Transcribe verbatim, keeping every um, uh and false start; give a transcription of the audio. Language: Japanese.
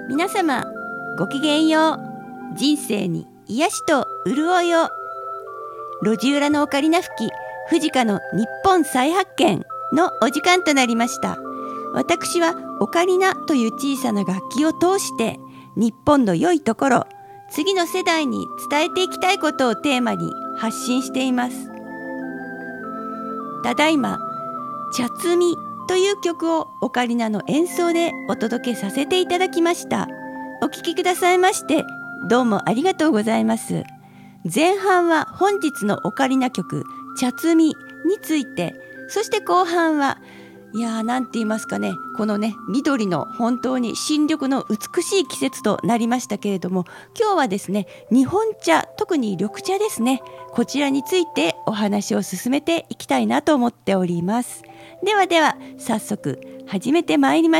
皆様ごきげんよう。人生に癒しと潤いを。路地裏のオカリナ吹き藤香の日本再発見のお時間となりました。私はオカリナという小さな楽器を通して日本の良いところ、次の世代に伝えていきたいことをテーマに発信しています。ただいま茶摘みという曲をオカリナの演奏でお届けさせていただきました。お聴きくださいましてどうもありがとうございます。前半は本日のオカリナ曲茶摘みについて、そして後半はいやーなんて言いますかね、このね緑の本当に新緑の美しい季節となりましたけれども、今日はですね日本茶、特に緑茶ですね、こちらについてお話を進めていきたいなと思っております。ではでは早速始めてまいりましょう。